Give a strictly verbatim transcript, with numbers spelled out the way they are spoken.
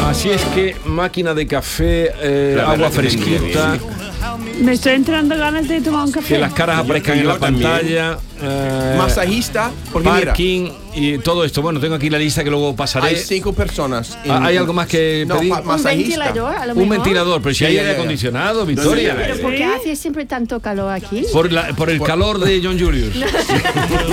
Así es que máquina de café, eh, La agua verdad que fresquita, Me estoy entrando ganas de tomar un café. que las caras aparezcan Yo en la también. pantalla, eh, Masajista, porque mira, parking y todo esto. Bueno, tengo aquí la lista que luego pasaré. hay cinco personas. en- Ah, ¿hay algo más que no, pedir? pa- Un masajista. ventilador, a lo Un mejor. ventilador, pero si Sí, hay ya, aire ya, ya. acondicionado, Victoria. ¿Dónde ¿Pero por qué ¿Eh? hace siempre tanto calor aquí? Por, la, por el calor de John Julius.